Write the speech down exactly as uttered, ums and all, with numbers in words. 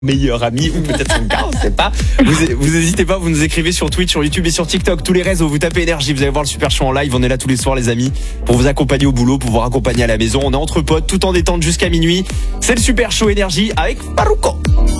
meilleur ami ou peut-être son cas, on sait pas. Vous, vous hésitez pas, vous nous écrivez sur Twitch, sur YouTube et sur TikTok, tous les réseaux, vous tapez énergie, vous allez voir le Super Show en live, on est là tous les soirs les amis, pour vous accompagner au boulot, pour vous accompagner à la maison, on est entre potes, tout en détente jusqu'à minuit. C'est le Super Show énergie avec Farouko.